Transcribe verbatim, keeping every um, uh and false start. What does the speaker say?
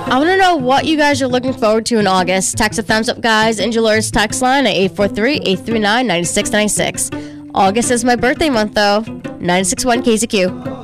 I want to know what you guys are looking forward to in August. Text a thumbs up, guys, in Jalura's text line at eight four three, eight three nine, nine six nine six. August is my birthday month, though. nine six one K Z Q.